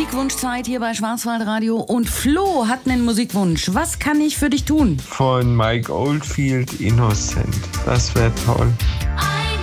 Musikwunschzeit hier bei Schwarzwaldradio und Flo hat einen Musikwunsch. Was kann ich für dich tun? Von Mike Oldfield, Innocent. Das wäre toll.